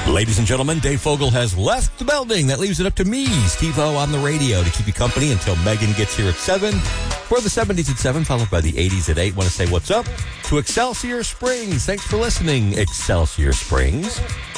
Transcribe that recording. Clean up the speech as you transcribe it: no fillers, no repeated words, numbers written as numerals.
Ladies and gentlemen, Dave Fogel has left the building. That leaves it up to me, Steve-O, on the radio to keep you company until Megan gets here at 7. For the 70s at 7, followed by the 80s at 8. Want to say what's up to Excelsior Springs. Thanks for listening, Excelsior Springs.